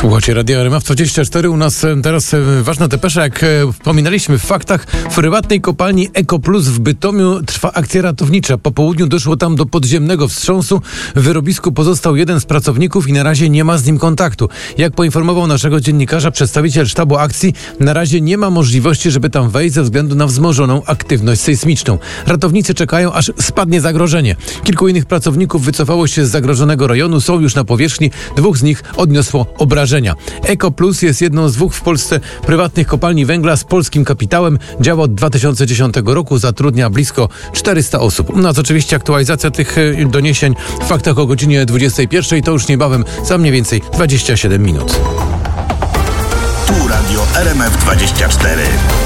Słuchajcie, Radio RMF24, u nas teraz ważna depesza, jak wspominaliśmy w faktach, w prywatnej kopalni Eko Plus w Bytomiu trwa akcja ratownicza. Po południu doszło tam do podziemnego wstrząsu. W wyrobisku pozostał jeden z pracowników i na razie nie ma z nim kontaktu. Jak poinformował naszego dziennikarza przedstawiciel sztabu akcji, na razie nie ma możliwości, żeby tam wejść ze względu na wzmożoną aktywność sejsmiczną. Ratownicy czekają, aż spadnie zagrożenie. Kilku innych pracowników wycofało się z zagrożonego rejonu, są już na powierzchni, dwóch z nich odniosło obrażenia. Eko Plus jest jedną z dwóch w Polsce prywatnych kopalni węgla z polskim kapitałem. Działa od 2010 roku, zatrudnia blisko 400 osób. U nas oczywiście aktualizacja tych doniesień w faktach o godzinie 21. To już niebawem, za mniej więcej 27 minut. Tu Radio RMF24.